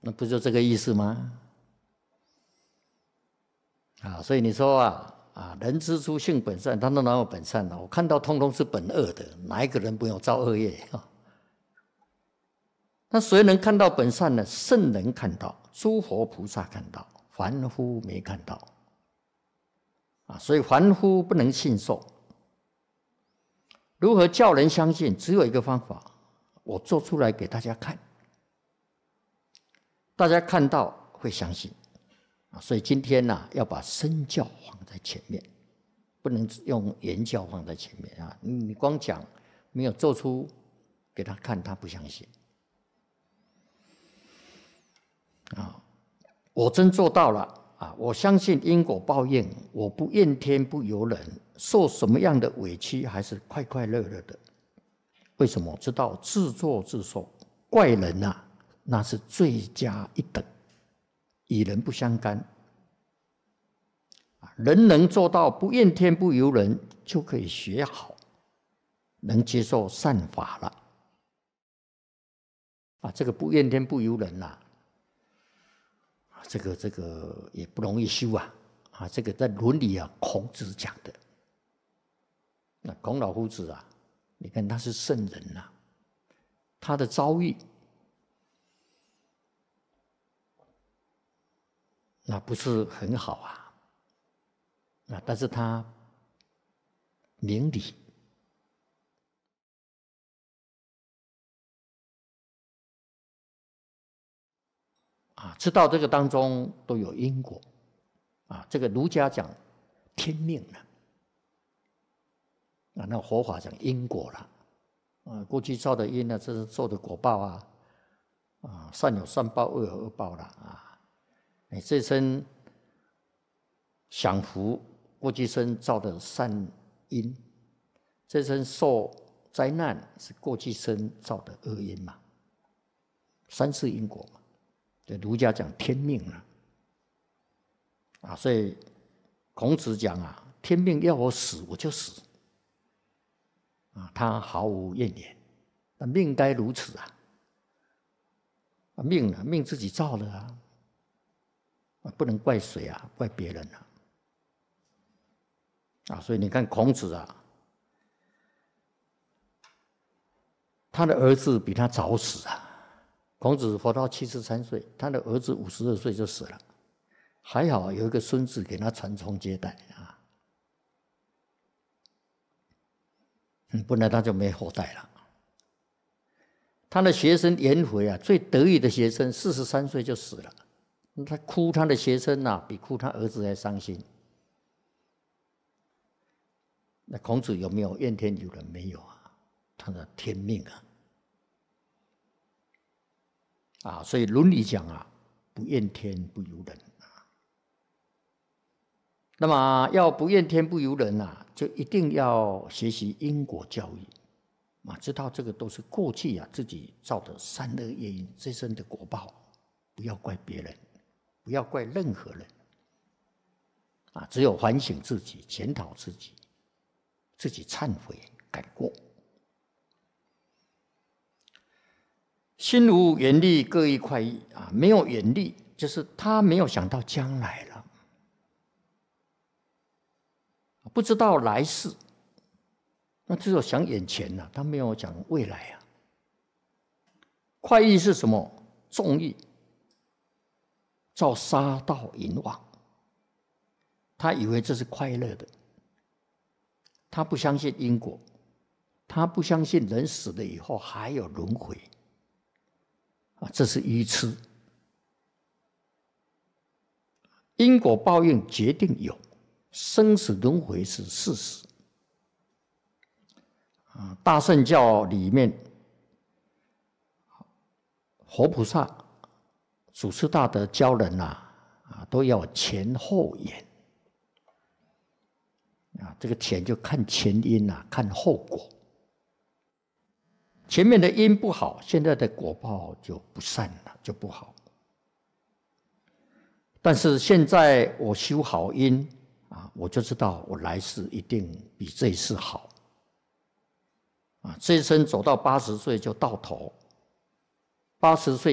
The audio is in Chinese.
那不就这个意思吗？所以你说人之初性本善，他哪有本善呢？我看到通通是本恶的，哪一个人没有造恶业？那谁能看到本善呢？圣人看到，诸佛菩萨看到，凡夫没看到。所以凡夫不能信受。如何叫人相信？只有一个方法，我做出来给大家看，大家看到会相信。所以今天要把身教放在前面，不能用言教放在前面啊！你光讲没有做出给他看，他不相信。我真做到了我相信因果报应，我不怨天不尤人，受什么样的委屈还是快快乐乐的。为什么？知道自作自受，怪人那是罪加一等，与人不相干。人能做到不怨天不尤人，就可以学好，能接受善法了。这个不怨天不尤人这个也不容易修这个在伦理孔子讲的。那孔老夫子你看他是圣人他的遭遇那不是很好但是他明理知道这个当中都有因果这个儒家讲天命那佛法讲因果了过去造的因这是做的果报善有善报，恶有恶报了你这生享福，过去生造的善因，这生受灾难是过去生造的恶因嘛，三世因果嘛。儒家讲天命所以孔子讲天命要我死我就死他毫无怨言。那命该如此命自己造的不能怪谁怪别人所以你看孔子他的儿子比他早死孔子活到73岁，他的儿子52岁就死了，还好有一个孙子给他传宗接代不然他就没后代了。他的学生颜回最得意的学生43岁就死了，他哭他的学生比哭他儿子还伤心。那孔子有没有怨天尤人？没有他的天命所以伦理讲不怨天不尤人那么要不怨天不尤人就一定要学习因果教育知道这个都是过去自己造的善恶业因，这生的果报，不要怪别人，不要怪任何人只有反省自己，检讨自己，自己忏悔改过。心无远虑，各依快意没有远虑，就是他没有想到将来了，不知道来世，那只有想眼前他没有讲未来快意是什么？纵欲，造杀盗淫妄，他以为这是快乐的，他不相信因果，他不相信人死了以后还有轮回这是愚痴。因果报应决定有，生死轮回是事实大乘教里面，佛菩萨、祖师大德教人都要前后眼这个前就看前因看后果。前面的因不好，现在的果报就不善了，就不好。但是现在我修好因我就知道我来世一定比这一世好这一生走到80岁就到头，80岁